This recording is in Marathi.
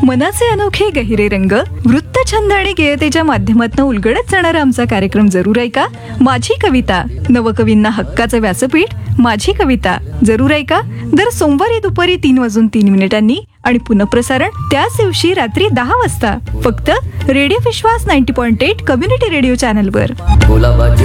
मनाचे अनोखे गहिरे रंग, वृत्तछंद आणि गेयतेच्या माध्यमातून उलगडत जाणारा आमचा कार्यक्रम जरूर ऐका. माझी कविता, नवकवींना हक्काचं व्यासपीठ. माझी कविता जरूर ऐका. दर सोमवारी दुपारी 3:03 आणि पुनःप्रसारण त्याच दिवशी रात्री 10 वाजता. फक्त रेडिओ विश्वास 90.8 कम्युनिटी रेडिओ चॅनलवर. गुलाबाची